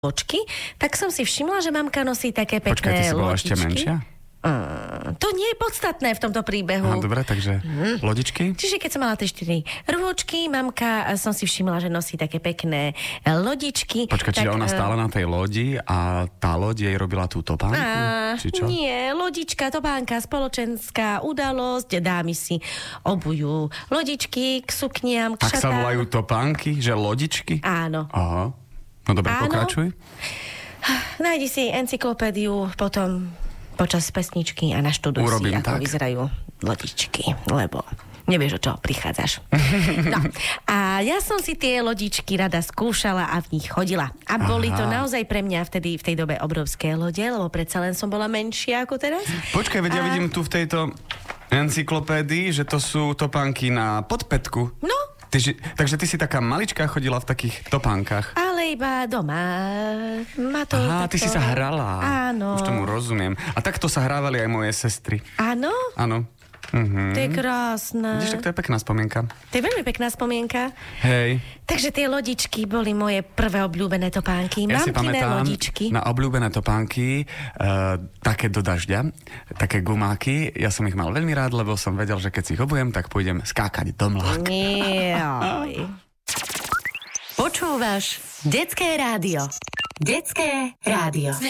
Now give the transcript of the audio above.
očky, tak som si všimla, že mamka nosí také pekné Počkaj, ty si bola lodičky. ešte menšia? To nie je podstatné v tomto príbehu. Aha, dobre, takže lodičky? Čiže keď som mala tie 4 rôčky, mamka som si všimla, že nosí také pekné lodičky. Počkaj, čiže ona stála na tej lodi a tá loď jej robila tú topánku? Či čo? Nie, lodička, topánka, spoločenská udalosť, dámy si obujú lodičky k sukniam, k Tak sa šatám. volajú topánky? Že lodičky? Áno. Aha. No dobre, Áno. pokračuj. Nájdi si encyklopédiu potom počas pesničky a naštuduj Urobím si, ako tak. vyzerajú lodičky, lebo nevieš, o čo prichádzaš. No, a ja som si tie lodičky rada skúšala a v nich chodila. A boli to naozaj pre mňa vtedy v tej dobe obrovské lode, lebo predsa len som bola menšia ako teraz. Počkaj, veď ja vidím tu v tejto encyklopédii, že to sú topánky na podpätku. No, Takže ty si taká maličká chodila v takých topánkach. ale iba doma. Ma to Aha, ty takto... si sa hrala. Áno. Už tomu rozumiem. A takto sa hrávali aj moje sestry. Áno? Áno. To je krásne. Vidíš, tak to je pekná spomienka. To je veľmi pekná spomienka. Hej. Takže tie lodičky boli moje prvé obľúbené topánky. Ja si Mamkine pamätám lodičky. na obľúbené topánky, také do dažďa, také gumáky. Ja som ich mal veľmi rád, lebo som vedel, že keď si ich obujem, tak pôjdem skákať do mlák. Joj. Počúvaš Detské rádio. Detské rádio.